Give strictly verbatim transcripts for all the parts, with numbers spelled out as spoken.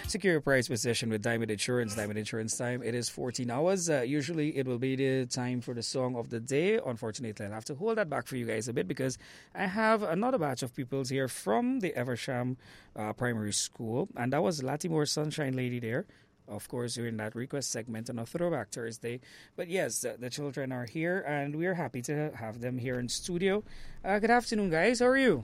Secure your prize possession with Diamond Insurance. Diamond Insurance time, it is fourteen hours. Uh, usually it will be the time for the song of the day. Unfortunately, I'll have to hold that back for you guys a bit because I have another batch of pupils here from the Eversham uh, Primary School. And that was Latimore Sunshine Lady there. Of course, you're in that request segment on a Throwback Thursday. But yes, the, the children are here and we are happy to have them here in studio. Uh, good afternoon, guys. How are you?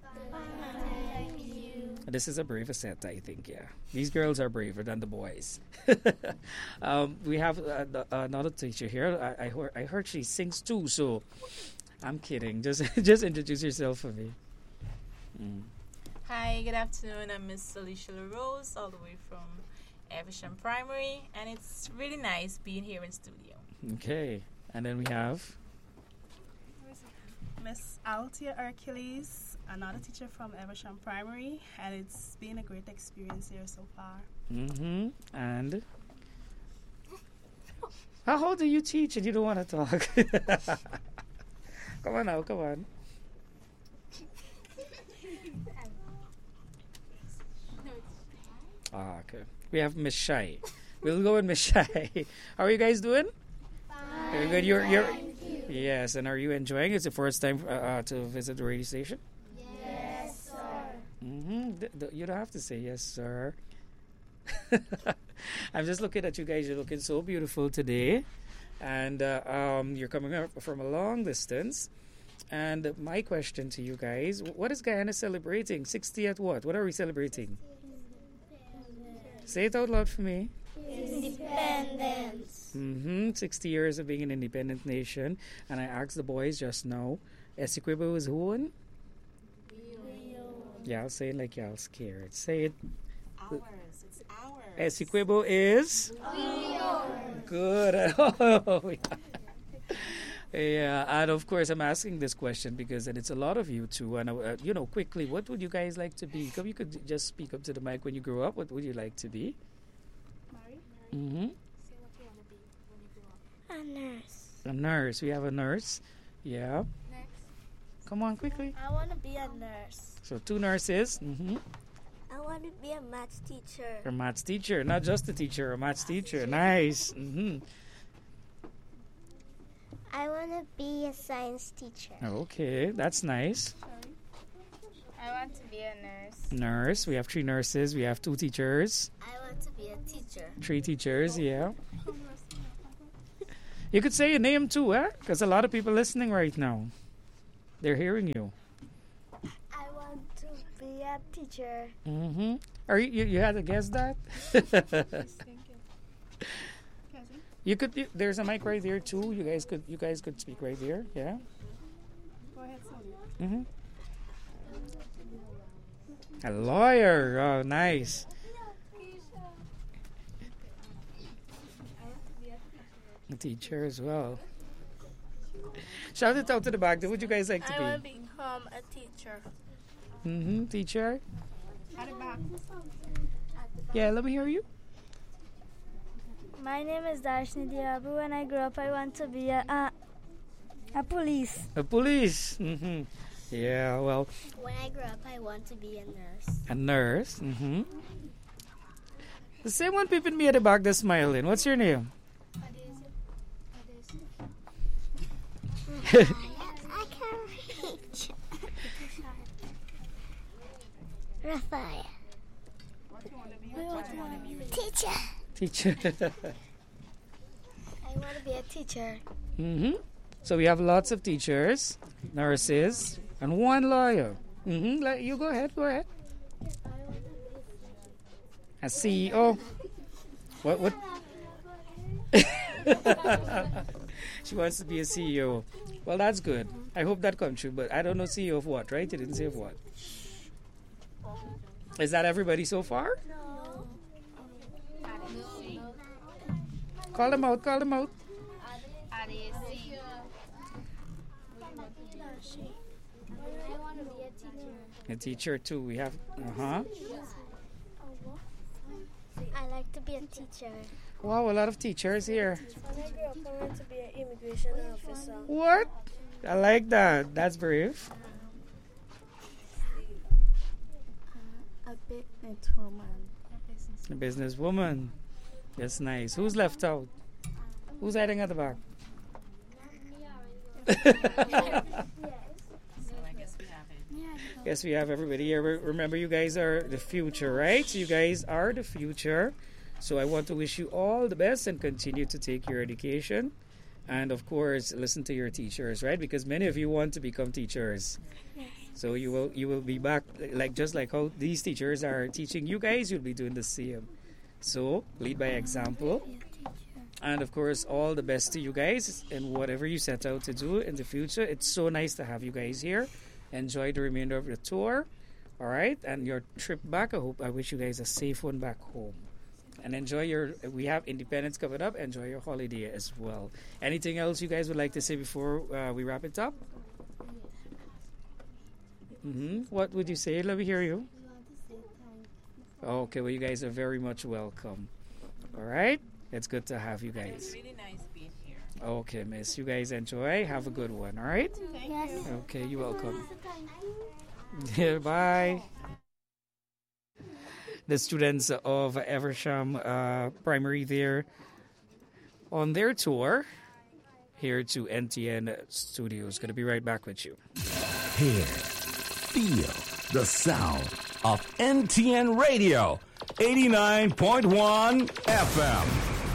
This is a braver set, I think, yeah. These girls are braver than the boys. um, we have uh, the, another teacher here. I, I, heard, I heard she sings too, so I'm kidding. Just just introduce yourself for me. Mm. Hi, good afternoon. I'm Miss Alicia LaRose, all the way from Eversham Primary, and it's really nice being here in studio. Okay, and then we have Miss Althea Hercules, another teacher from Eversham Primary, and it's been a great experience here so far. Mm-hmm. And how do you teach and you don't want to talk? Come on now, come on. Ah, okay. We have Miss Shy. We'll go with Miss Shy. How are you guys doing? Fine. Very good. You're, you're, yes, and are you enjoying it? It's the first time uh, uh, to visit the radio station? Yes, sir. Mm-hmm. D- d- you don't have to say yes, sir. I'm just looking at you guys. You're looking so beautiful today. And uh, um, you're coming up from a long distance. And my question to you guys, what is Guyana celebrating? sixtieth what? What are we celebrating? Say it out loud for me. Independence. Mm-hmm. sixty years of being an independent nation. And I asked the boys just now, Essequibo is who? Yeah, I'll say it like y'all scared. Say it. Ours. It's ours. Essequibo is? Good. Oh, yeah. Yeah, and of course I'm asking this question because and it's a lot of you too. And uh, you know, quickly, what would you guys like to be? Come, you could just speak up to the mic when you grow up. What would you like to be? Mm-hmm. A nurse. A nurse. We have a nurse. Yeah. Next. Come on, quickly. I want to be a nurse. So two nurses. Mm-hmm. I want to be a maths teacher. A maths teacher, not just a teacher, a maths teacher. Nice. Mm-hmm. I want to be a science teacher. Okay, that's nice. I want to be a nurse. Nurse. We have three nurses. We have two teachers. I want to be a teacher. Three teachers, yeah. You could say your name too, eh? Because a lot of people listening right now. They're hearing you. I want to be a teacher. Mm-hmm. Are you, you, you had to guess that? You could. You, there's a mic right there too. You guys could. You guys could speak right there. Yeah. Go ahead, Sonia. Mm-hmm. A lawyer. Oh, nice. A teacher as well. Shout it out to the back. What would you guys like to I want be? to become a teacher. Mm-hmm. Teacher. At the back. Yeah. Let me hear you. My name is Darshni Diabu. When I grow up, I want to be a a, a police. A police. Mm-hmm. Yeah. Well, When I grow up, I want to be a nurse. a nurse. Mm-hmm. The same one peeping me at the back that's smiling. What's your name? I can reach. Raphael. Teacher. Teacher. I want to be a teacher. Mm-hmm. So we have lots of teachers, nurses, and one lawyer. Mm-hmm. Like, you go ahead, go ahead. A C E O. What? What? She wants to be a C E O. Well, that's good. I hope that comes true. But I don't know C E O of what, right? You didn't say of what. Is that everybody so far? Call them out. Call them out. A teacher too. We have. Uh huh. I like to be a teacher. Wow, a lot of teachers here. When I grow up, I want to be an immigration officer. What? I like that. That's brave. A business woman. business. A businesswoman. That's nice. Who's left out? Who's hiding at the back? So I guess we have it. Yes, we have everybody here. Re- Remember, you guys are the future, right? You guys are the future. So I want to wish you all the best and continue to take your education. And of course, listen to your teachers, right? Because many of you want to become teachers. So you will you will be back, like just like how these teachers are teaching you guys, you'll be doing the same. So lead by example. And of course, all the best to you guys in whatever you set out to do in the future. It's so nice to have you guys here. Enjoy the remainder of your tour. All right. And your trip back, I hope, I wish you guys a safe one back home. And enjoy your, we have Independence coming up. Enjoy your holiday as well. Anything else you guys would like to say before uh, we wrap it up? Mm-hmm. What would you say? Let me hear you. Okay, well, you guys are very much welcome. All right? It's good to have you guys. It's really nice being here. Okay, miss. You guys enjoy. Have a good one, all right? Thank you. Okay, you're welcome. Yeah, bye. The students of Eversham uh, Primary there on their tour here to N T N Studios. Going to be right back with you. Hear, feel the sound of N T N Radio, eighty-nine point one F M.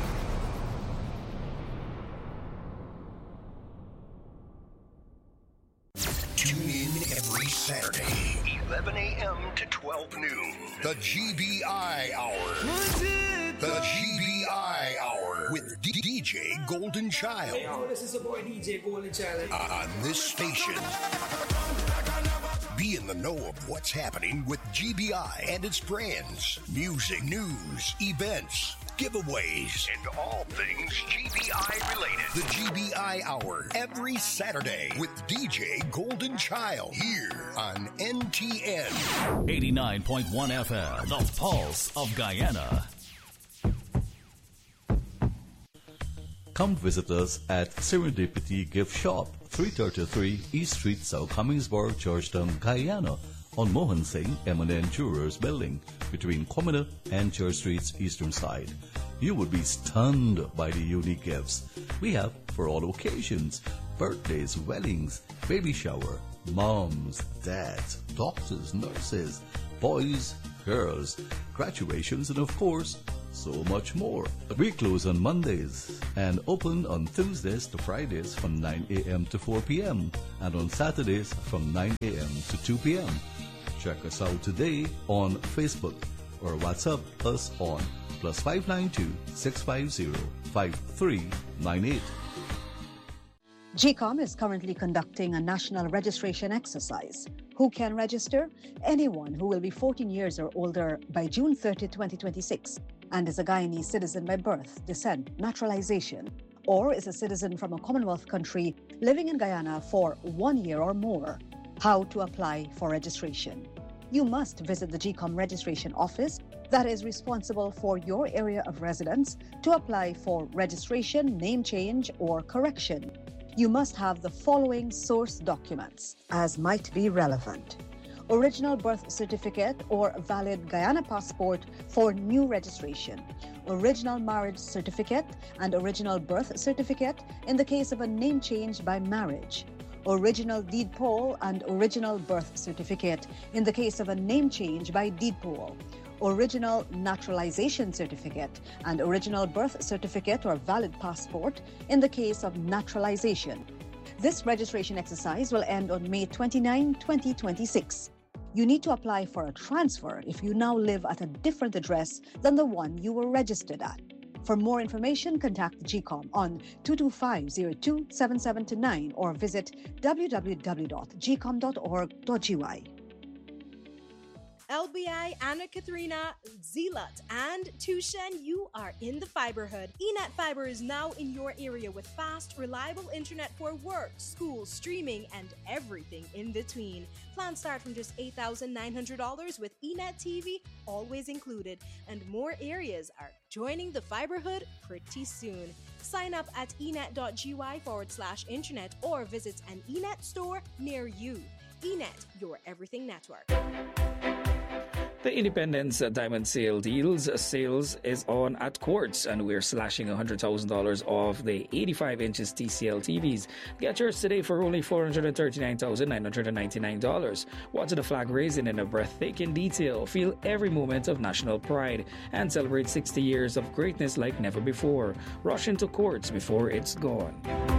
Tune in every Saturday, eleven a.m. to twelve noon. The G B I Hour. The G B I Hour with D- DJ Golden Child. Hey, this is a boy D J Golden Child. On this station. Be in the know of what's happening with G B I and its brands. Music, news, events, giveaways, and all things G B I related. The G B I Hour every Saturday with D J Golden Child here on N T N. eighty-nine point one F M, the pulse of Guyana. Come visit us at Serendipity Gift Shop, three thirty-three East Street, South Hummingsburg, Georgetown, Guyana, on Mohan Singh M and N Jewelers Building, between Commoner and Church Street's eastern side. You would be stunned by the unique gifts we have for all occasions: birthdays, weddings, baby shower, moms, dads, doctors, nurses, boys, girls, graduations, and of course, so much more. We close on Mondays and open on Tuesdays to Fridays from nine a.m. to four p.m. and on Saturdays from nine a.m. to two p.m. Check us out today on Facebook or WhatsApp us on plus five nine two, six five zero, five three nine eight. G COM is currently conducting a national registration exercise. Who can register? Anyone who will be fourteen years or older by June thirtieth, twenty twenty-six and is a Guyanese citizen by birth, descent, naturalization, or is a citizen from a Commonwealth country living in Guyana for one year or more. How to apply for registration? You must visit the G COM registration office that is responsible for your area of residence to apply for registration, name change, or correction. You must have the following source documents as might be relevant: original birth certificate or valid Guyana passport for new registration, original marriage certificate and original birth certificate in the case of a name change by marriage, original deed poll and original birth certificate in the case of a name change by deed poll, original naturalization certificate and original birth certificate or valid passport in the case of naturalization. This registration exercise will end on May twenty-ninth, twenty twenty-six. You need to apply for a transfer if you now live at a different address than the one you were registered at. For more information, contact G COM on two two five, zero two, seven seven two nine or visit w w w dot g com dot org dot g y. L B I, Anna Katharina, Zealot, and Tushen, you are in the Fiberhood. eNet Fiber is now in your area with fast, reliable internet for work, school, streaming, and everything in between. Plans start from just eight thousand nine hundred dollars with eNet T V always included, and more areas are joining the Fiberhood pretty soon. Sign up at enet.gy forward slash internet or visit an eNet store near you. eNet, your everything network. The Independence Diamond Sale deals sales is on at Quartz, and we're slashing one hundred thousand dollars off the eighty-five inches T C L T Vs. Get yours today for only four hundred thirty-nine thousand nine hundred ninety-nine dollars. Watch the flag raising in a breathtaking detail. Feel every moment of national pride and celebrate sixty years of greatness like never before. Rush into Quartz before it's gone.